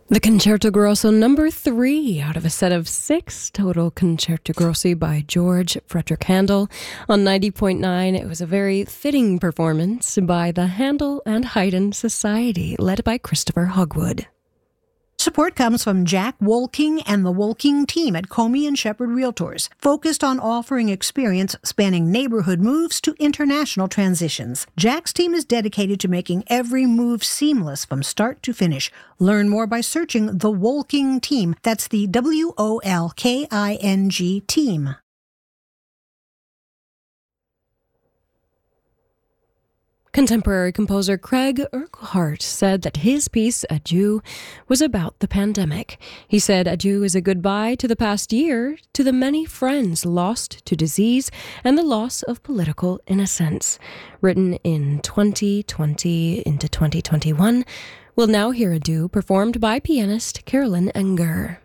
The Concerto Grosso, number 3 out of a set of 6 total Concerto Grossi by George Frederick Handel. On 90.9, it was a very fitting performance by the Handel and Haydn Society, led by Christopher Hogwood. Support comes from Jack Wolking and the Wolking team at Comey and Shepherd Realtors, focused on offering experience spanning neighborhood moves to international transitions. Jack's team is dedicated to making every move seamless from start to finish. Learn more by searching the Wolking team. That's the WOLKING team. Contemporary composer Craig Urquhart said that his piece, Adieu, was about the pandemic. He said adieu is a goodbye to the past year, to the many friends lost to disease, and the loss of political innocence. Written in 2020 into 2021, we'll now hear Adieu performed by pianist Carolyn Enger.